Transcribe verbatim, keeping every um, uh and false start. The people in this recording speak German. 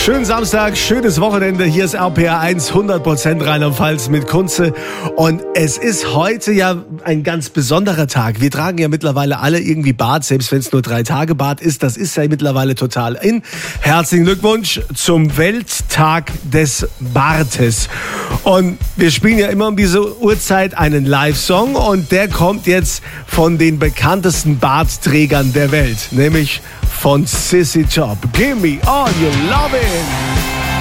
Schönen Samstag, schönes Wochenende. Hier ist R P R eins, hundert Prozent Rheinland-Pfalz mit Kunze. Und es ist heute ja ein ganz besonderer Tag. Wir tragen ja mittlerweile alle irgendwie Bart, selbst wenn es nur drei Tage Bart ist. Das ist ja mittlerweile total in. Herzlichen Glückwunsch zum Welttag des Bartes. Und wir spielen ja immer um diese Uhrzeit einen Live-Song. Und der kommt jetzt von den bekanntesten Bartträgern der Welt, nämlich von Sissy Top. Give me all your lovin'.